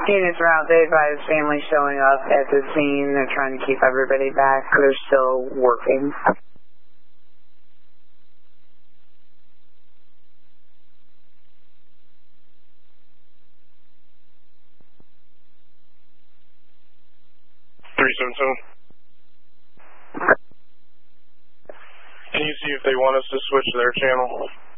Units route, they advise family showing up at the scene. They're trying to keep everybody back. They're still working. Can you see if they want us to switch their channel?